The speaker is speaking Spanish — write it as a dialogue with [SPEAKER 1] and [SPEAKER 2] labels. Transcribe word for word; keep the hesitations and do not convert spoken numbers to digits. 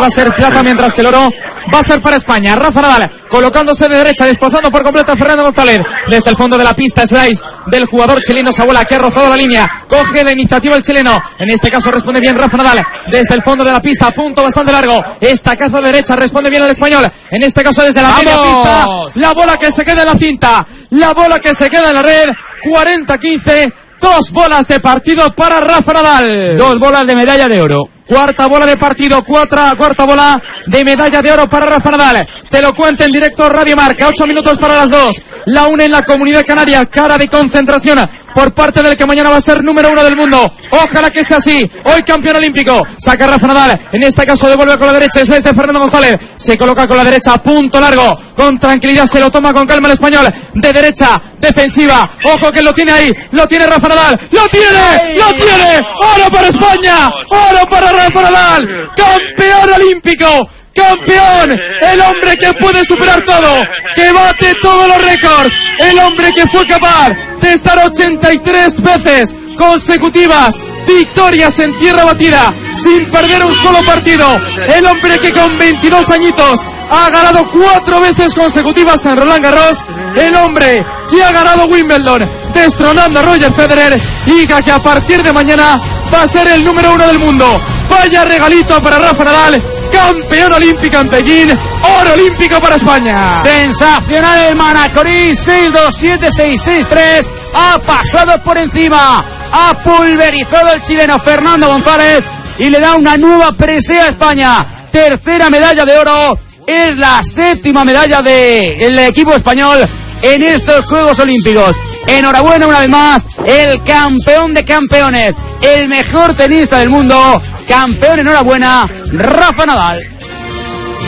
[SPEAKER 1] va a ser plata, mientras que el oro va a ser para España. Rafa Nadal colocándose de derecha, desplazando por completo a Fernando González. Desde el fondo de la pista, slice del jugador chileno Sabola, que ha rozado la línea. Coge la iniciativa el chileno. En este caso responde bien Rafa Nadal. Desde el fondo de la pista, punto bastante largo. Esta caza de derecha, responde bien el español. En este caso desde la media pista, la bola que se queda en la cinta. La bola que se queda en la red. cuarenta quince. Dos bolas de partido para Rafa Nadal.
[SPEAKER 2] Dos bolas de medalla de oro.
[SPEAKER 1] Cuarta bola de partido, cuarta, cuarta bola de medalla de oro para Rafa Nadal. Te lo cuenta en directo Radio Marca, ocho minutos para las dos. La una en la Comunidad Canaria, cara de concentración por parte del que mañana va a ser número uno del mundo. Ojalá que sea así. Hoy campeón olímpico. Saca Rafa Nadal. En este caso devuelve con la derecha. Es de Fernando González. Se coloca con la derecha. Punto largo. Con tranquilidad se lo toma con calma el español. De derecha. Defensiva. Ojo que lo tiene ahí. Lo tiene Rafa Nadal. ¡Lo tiene! ¡Lo tiene! ¡Oro para España! ¡Oro para Rafa Nadal! ¡Campeón olímpico! ¡Campeón! El hombre que puede superar todo, que bate todos los récords, el hombre que fue capaz de estar ochenta y tres veces consecutivas victorias en tierra batida sin perder un solo partido, el hombre que con veintidós añitos ha ganado cuatro veces consecutivas en Roland Garros, el hombre que ha ganado Wimbledon destronando a Roger Federer y que a partir de mañana va a ser el número uno del mundo. Vaya regalito para Rafa Nadal, campeón olímpico en Pekín, oro olímpico para España.
[SPEAKER 2] Sensacional el Manacorí, seis dos siete seis seis tres, ha pasado por encima, ha pulverizado el chileno Fernando González y le da una nueva presea a España. Tercera medalla de oro, es la séptima medalla del equipo español en estos Juegos Olímpicos. Enhorabuena una vez más, el campeón de campeones, el mejor tenista del mundo, campeón, enhorabuena, Rafa Nadal.